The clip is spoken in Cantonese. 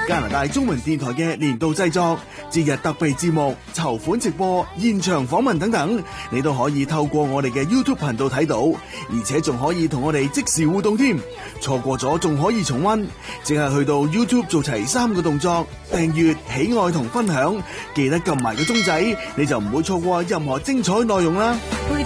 加拿大中文電台嘅年度製作、節日特備節目、籌款直播、現場訪問等等，你都可以透過我哋嘅 YouTube 頻道睇到，而且仲可以同我哋即時互動添。錯過咗仲可以重溫，淨係去到 YouTube 做齊3個動作：訂閱、喜愛同分享，記得撳埋個鐘仔，你就唔會錯過任何精彩內容啦。